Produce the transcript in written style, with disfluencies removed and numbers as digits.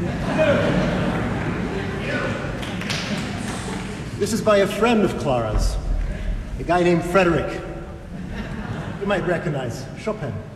This is by a friend of Clara's, a guy named Frederick. You might recognize Chopin.